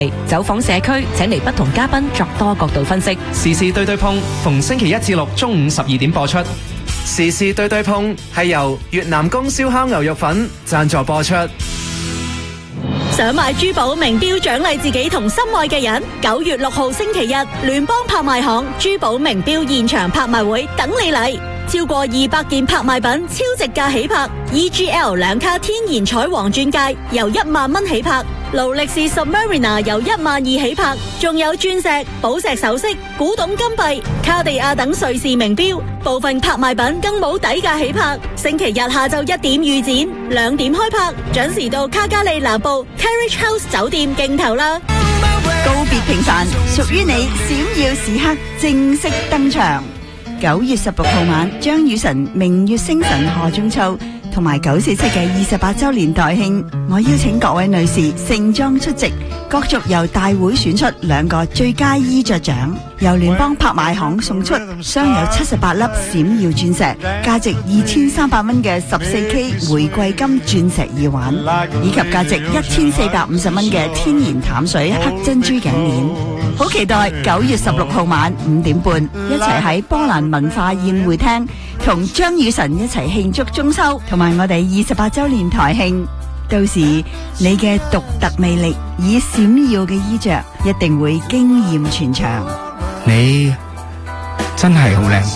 走訪社區，請嚟不同嘉賓作多角度分析。 時事對對碰，逢星期一至六中午12點播出。時事對對碰係由越南宮燒烤牛肉粉贊助播出。 想買珠寶名錶獎勵自己同心愛嘅人，9月6號星期日，聯邦拍賣行珠寶名錶現場拍賣會等你嚟。超過200件拍賣品超值價起拍 ，EGL 2卡天然彩黃鑽戒由1萬蚊起拍，勞力士 Submariner 由12000起拍，仲有鑽石、寶石首飾、古董金幣、卡地亞等瑞士名錶，部分拍賣品更冇底價起拍。星期日下晝1點預展，2點開拍，準時到卡加利拿布 Carriage House 酒店競投啦。 告別平凡，屬於你閃耀時刻正式登場。9月16號晚，張雨晨明月星辰賀中秋同埋947嘅28周年台慶，我邀請各位女士盛裝出席，角逐由大會選出2個最佳衣着獎，由聯邦拍賣行送出鑲有78粒閃耀鑽石，價值2300蚊嘅 14K 玫瑰金鑽石耳環，以及價值1450蚊嘅天然淡水黑珍珠頸鏈。好期待9月16號晚5點半，一齊喺波蘭文化宴會廳同張雨晨一齊慶祝中秋，同埋我哋28周年台慶。到時你嘅獨特魅力以閃耀嘅衣着，一定會驚豔全場。 你真係好靚。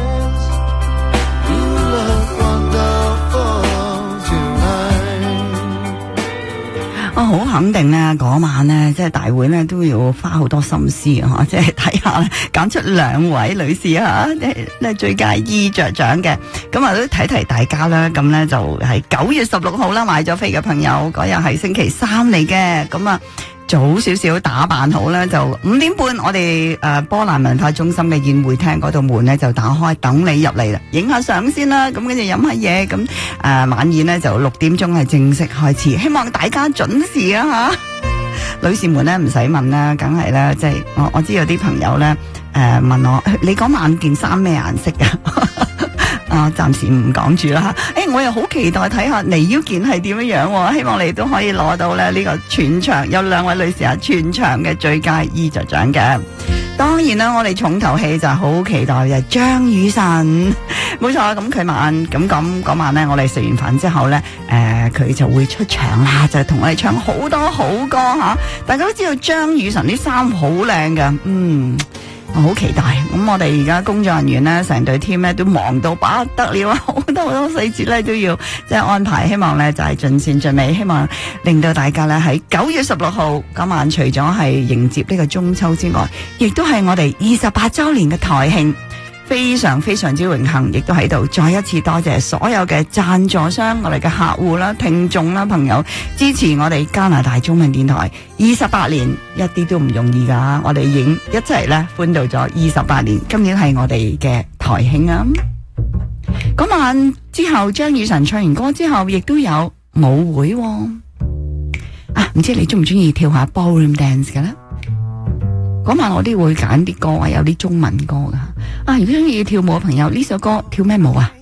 我好肯定咧，嗰晚咧，即係大會咧都要花好多心思啊！即係睇下咧，揀出2位女士吓，咧最佳衣着獎嘅。咁啊，都提大家啦。咁咧就係9月16號啦，買咗飛嘅朋友，嗰日係星期3嚟嘅。咁啊，早少少打扮好啦，就5點半，我哋波蘭文化中心嘅宴會廳嗰度門咧就打開，等你入嚟啦，影下相先啦，咁跟住飲下嘢，咁晚宴咧就6點鐘係正式開始，希望大家準時啊吓！女士們咧唔使問啦，梗係啦，即係我知有啲朋友咧問我，你嗰晚件衫咩顏色噶？暫時唔講住啦。我又好期待睇下尼腰件係點樣樣，希望你都可以攞到咧呢個全場有2位女士啊，全場嘅最佳衣着獎嘅。當然啦，我哋重頭戲就係好期待嘅張雨晨，冇錯。咁佢嗰晚咧，我哋食完飯之後咧，佢就會出場啦，就同我哋唱好多好歌吓。大家都知道張雨晨啲衫好靚㗎，我好期待。咁我哋而家工作人員咧，成隊 team 咧都忙到不得了啊！好多細節咧都要即係安排，希望咧就係盡善盡美，希望令到大家咧喺9月16號嗰晚，除咗係迎接呢個中秋之外，亦都係我哋28周年嘅台慶。非常非常之榮幸，亦都喺度再一次多謝所有嘅贊助商、我哋嘅客戶啦、聽眾啦、朋友支持我哋加拿大中文電台28年，一啲都唔容易噶。我哋已經一齊咧歡度咗28年，今年係我哋嘅台慶啊！嗰晚之後，張雨晨唱完歌之後，亦都有舞會唔知你中唔中意跳下 ballroom dance 嘅咧？嗰晚我都會揀啲歌啊，有啲中文歌噶。如果中意跳舞嘅朋友，呢首歌跳咩舞啊？